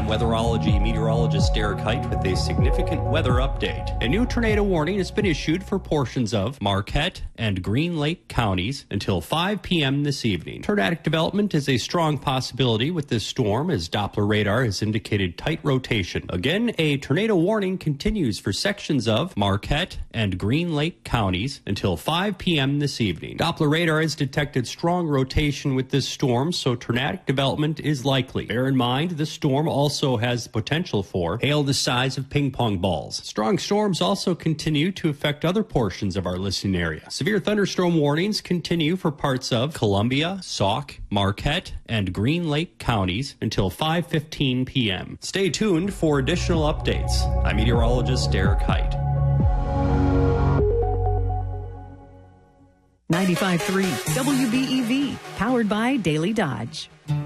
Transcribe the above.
I'm weatherology meteorologist Derek Height with a significant weather update. A new tornado warning has been issued for portions of Marquette and Green Lake counties until 5 p.m. this evening. Tornadic development is a strong possibility with this storm as Doppler radar has indicated tight rotation. Again, a tornado warning continues for sections of Marquette and Green Lake counties until 5 p.m. this evening. Doppler radar has detected strong rotation with this storm, so tornadic development is likely. Bear in mind, this storm also has potential for hail the size of ping pong balls. Strong storms also continue to affect other portions of our listening area. Severe thunderstorm warnings continue for parts of Columbia, Sauk, Marquette, and Green Lake counties until 5:15 p.m. Stay tuned for additional updates. I'm meteorologist Derek Height. 95.3 WBEV, powered by Daily Dodge.